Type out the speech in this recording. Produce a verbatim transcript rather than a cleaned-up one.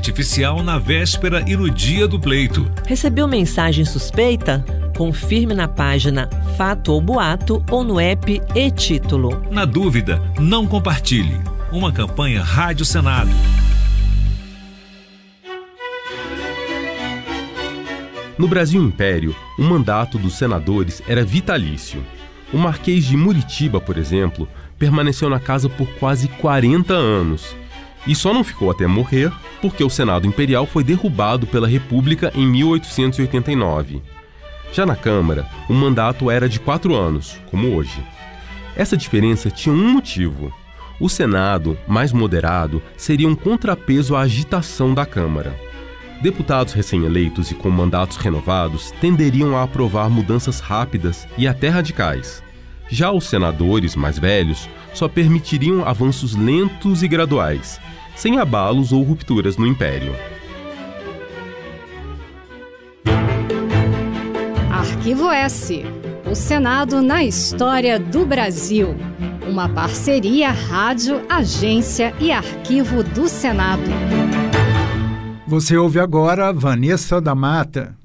artificial na véspera e no dia do pleito. Recebeu mensagem suspeita? Confirme na página Fato ou Boato ou no app e-Título. Na dúvida, não compartilhe. Uma campanha Rádio Senado. No Brasil Império, o mandato dos senadores era vitalício. O Marquês de Muritiba, por exemplo, permaneceu na casa por quase quarenta anos. E só não ficou até morrer porque o Senado Imperial foi derrubado pela República em mil oitocentos e oitenta e nove. Já na Câmara, o mandato era de quatro anos, como hoje. Essa diferença tinha um motivo. O Senado, mais moderado, seria um contrapeso à agitação da Câmara. Deputados recém-eleitos e com mandatos renovados tenderiam a aprovar mudanças rápidas e até radicais. Já os senadores mais velhos só permitiriam avanços lentos e graduais, sem abalos ou rupturas no Império. Arquivo S. O Senado na história do Brasil. Uma parceria Rádio, Agência e Arquivo do Senado. Você ouve agora Vanessa da Mata.